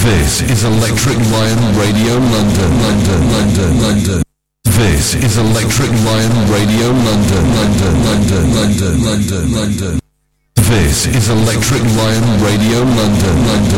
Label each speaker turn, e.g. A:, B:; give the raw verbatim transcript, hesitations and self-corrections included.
A: This is Electric Lion Radio London, London, London, London. This is Electric Lion Radio London, London, London, London, London, London. This is Electric Lion Radio London, London.